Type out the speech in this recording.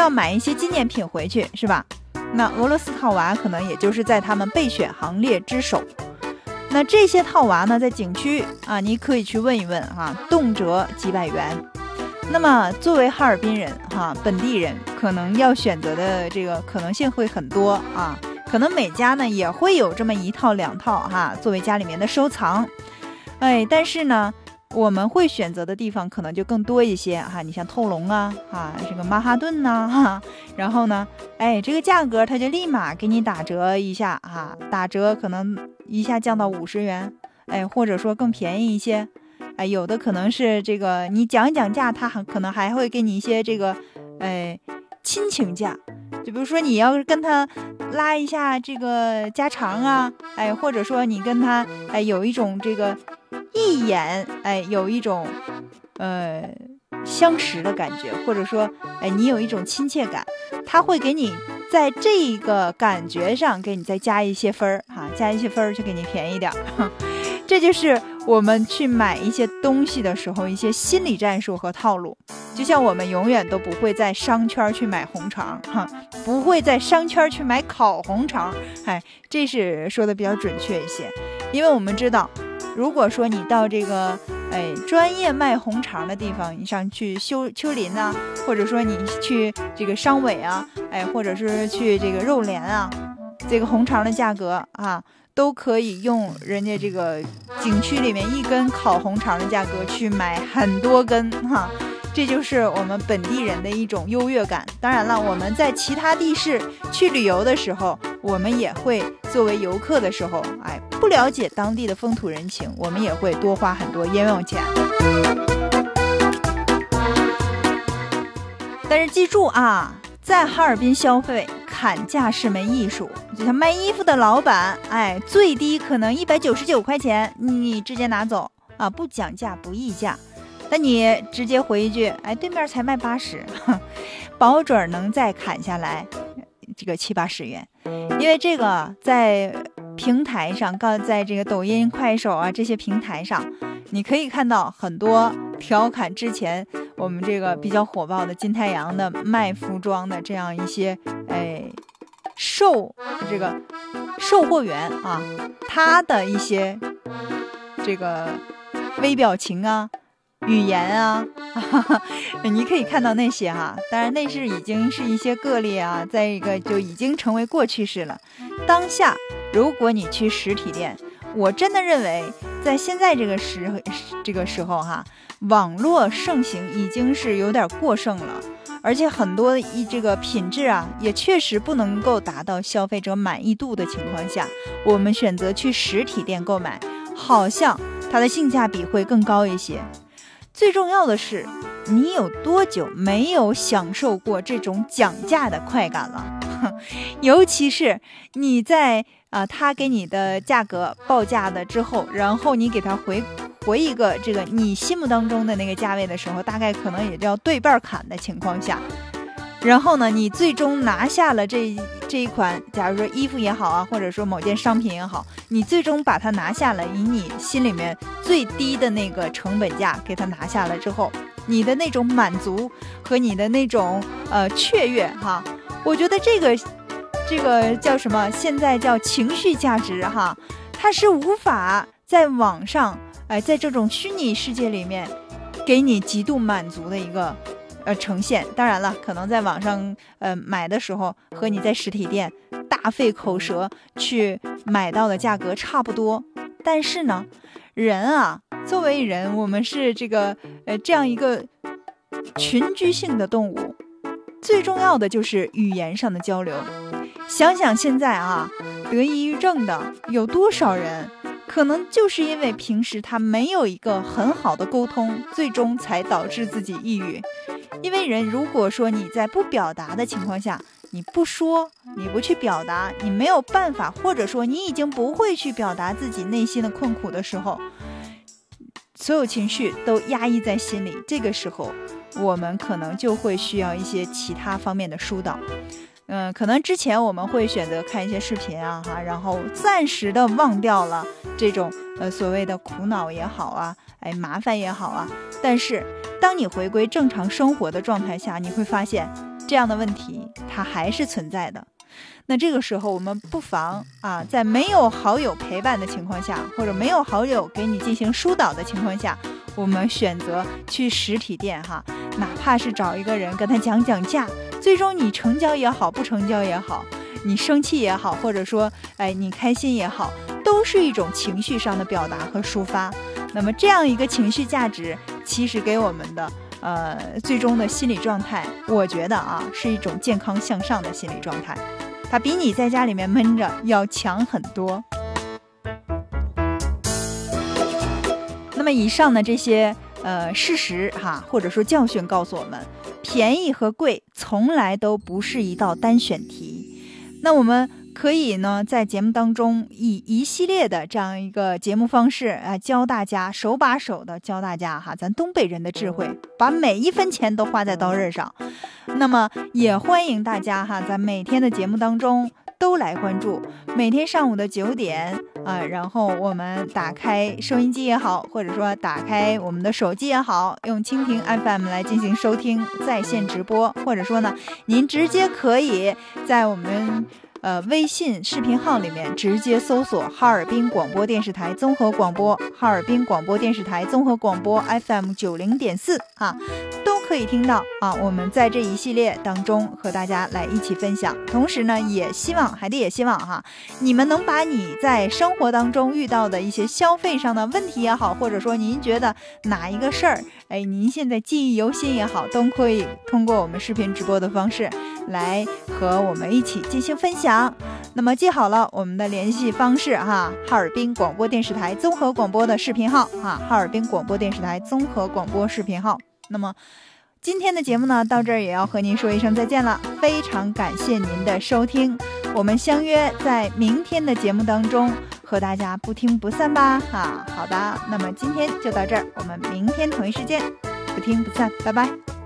要买一些纪念品回去，是吧？那俄罗斯套娃可能也就是在他们备选行列之首。那这些套娃呢，在景区啊，你可以去问一问啊，动辄几百元。那么作为哈尔滨人哈，本地人可能要选择的这个可能性会很多啊，可能每家呢也会有这么1套2套哈，作为家里面的收藏。但是呢，我们会选择的地方可能就更多一些哈，你像透龙啊，这个曼哈顿呐哈，然后呢，这个价格它就立马给你打折一下哈，打折可能一下降到50元，或者说更便宜一些。有的可能是这个你讲价，他可能还会给你一些这个亲情价，就比如说你要是跟他拉一下这个家常啊，或者说你跟他有一种这个一眼有一种相识的感觉，或者说你有一种亲切感，他会给你在这个感觉上给你再加一些分哈，加一些分就给你便宜点。这就是我们去买一些东西的时候一些心理战术和套路。就像我们永远都不会在商圈去买红肠哈，不会在商圈去买烤红肠，这是说的比较准确一些。因为我们知道，如果说你到这个专业卖红肠的地方，你上去秋林啊，或者说你去这个商委啊，或者是去这个肉联啊，这个红肠的价格啊，都可以用人家这个景区里面1根烤红肠的价格去买很多根哈，这就是我们本地人的一种优越感。当然了，我们在其他地市去旅游的时候，我们也会作为游客的时候，不了解当地的风土人情，我们也会多花很多冤枉钱。但是记住啊，在哈尔滨消费砍价是门艺术，就像卖衣服的老板，最低可能199块钱，你直接拿走啊，不讲价不议价。那你直接回一句，对面才卖80，保准能再砍下来这个70、80元。因为这个在平台上，在这个抖音、快手啊这些平台上，你可以看到很多调侃之前我们这个比较火爆的金太阳的卖服装的这样一些售货员啊，他的一些这个微表情啊、语言啊，你可以看到那些哈，当然那是已经是一些个例啊，再一个就已经成为过去式了。当下如果你去实体店，我真的认为在现在这个时候哈，网络盛行已经是有点过剩了，而且很多这个品质啊也确实不能够达到消费者满意度的情况下，我们选择去实体店购买，好像它的性价比会更高一些。最重要的是，你有多久没有享受过这种讲价的快感了？尤其是你在他给你的价格报价的之后，然后你给他回一个这个你心目当中的那个价位的时候，大概可能也就要对半砍的情况下，然后呢，你最终拿下了这一款，假如说衣服也好啊，或者说某件商品也好，你最终把它拿下了，以你心里面最低的那个成本价给它拿下了之后，你的那种满足和你的那种雀跃哈，我觉得这个叫什么？现在叫情绪价值哈，它是无法在网上在这种虚拟世界里面给你极度满足的一个呈现。当然了，可能在网上买的时候和你在实体店大费口舌去买到的价格差不多，但是呢，人啊，作为人，我们是这个这样一个群居性的动物，最重要的就是语言上的交流。想想现在啊，得抑郁症的有多少人，可能就是因为平时他没有一个很好的沟通，最终才导致自己抑郁。因为人如果说你在不表达的情况下，你不说，你不去表达，你没有办法，或者说你已经不会去表达自己内心的困苦的时候，所有情绪都压抑在心里，这个时候我们可能就会需要一些其他方面的疏导。 可能之前我们会选择看一些视频啊哈，然后暂时的忘掉了这种所谓的苦恼也好啊，麻烦也好啊，但是当你回归正常生活的状态下，你会发现这样的问题它还是存在的。那这个时候我们不妨啊，在没有好友陪伴的情况下，或者没有好友给你进行疏导的情况下，我们选择去实体店哈，哪怕是找一个人跟他讲讲价，最终你成交也好，不成交也好，你生气也好，或者说你开心也好，都是一种情绪上的表达和抒发。那么这样一个情绪价值，其实给我们的最终的心理状态，我觉得啊是一种健康向上的心理状态，它比你在家里面闷着要强很多。那么以上的这些事实哈，或者说教训告诉我们，便宜和贵从来都不是一道单选题。那我们可以呢在节目当中以一系列的这样一个节目方式教大家，手把手的教大家哈，咱东北人的智慧，把每一分钱都花在刀刃上。那么也欢迎大家哈，在每天的节目当中都来关注，每天上午的9点然后我们打开收音机也好，或者说打开我们的手机也好，用蜻蜓 FM 来进行收听在线直播，或者说呢，您直接可以在我们微信视频号里面直接搜索哈尔滨广播电视台综合广播，哈尔滨广播电视台综合广播 FM 90.4都可以听到我们在这一系列当中和大家来一起分享。同时呢，也希望你们能把你在生活当中遇到的一些消费上的问题也好，或者说您觉得哪一个事儿您现在记忆犹新也好，都可以通过我们视频直播的方式来和我们一起进行分享。那么记好了我们的联系方式哈尔滨广播电视台综合广播的视频号哈尔滨广播电视台综合广播视频号。那么今天的节目呢，到这儿也要和您说一声再见了，非常感谢您的收听，我们相约在明天的节目当中和大家不听不散吧好的，那么今天就到这儿，我们明天同一时间不听不散，拜拜。